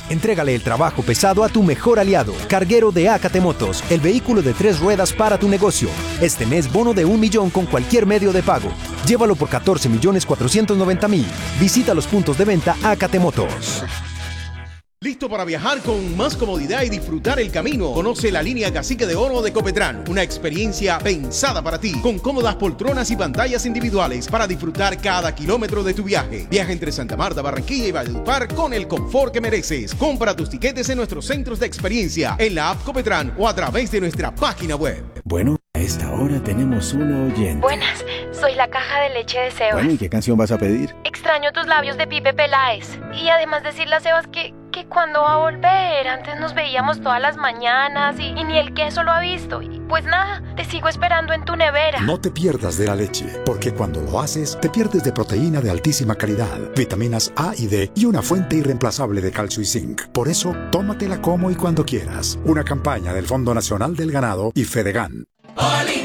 Entrégale el trabajo pesado a tu mejor aliado, Carguero de AKT Motos, el vehículo de 3 ruedas para tu negocio. Este mes bono de 1 millón con cualquier medio de pago. Llévalo por 14.490.000. Visita los puntos de venta AKT Motos. ¿Listo para viajar con más comodidad y disfrutar el camino? Conoce la línea Cacique de Oro de Copetran, una experiencia pensada para ti, con cómodas poltronas y pantallas individuales para disfrutar cada kilómetro de tu viaje. Viaja entre Santa Marta, Barranquilla y Valledupar con el confort que mereces. Compra tus tiquetes en nuestros centros de experiencia, en la app Copetran o a través de nuestra página web. Bueno, a esta hora tenemos una oyente. Buenas, soy la caja de leche de Sebas. Bueno, ¿y qué canción vas a pedir? Extraño tus labios de Pipe Peláez. Y además decirle a Sebas que cuando va a volver. Antes nos veíamos todas las mañanas y ni el queso lo ha visto. Y pues nada, te sigo esperando en tu nevera. No te pierdas de la leche, porque cuando lo haces, te pierdes de proteína de altísima calidad, vitaminas A y D y una fuente irreemplazable de calcio y zinc. Por eso, tómatela como y cuando quieras. Una campaña del Fondo Nacional del Ganado y Fedegan.